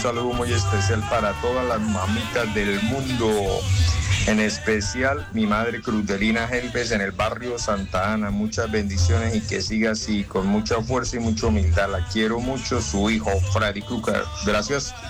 saludo muy especial para todas las mamitas del mundo, en especial mi madre Crudelina Helves en el barrio Santa Ana. Muchas bendiciones y que siga así, con mucha fuerza y mucha humildad. La quiero mucho, su hijo Freddy Krueger. Gracias.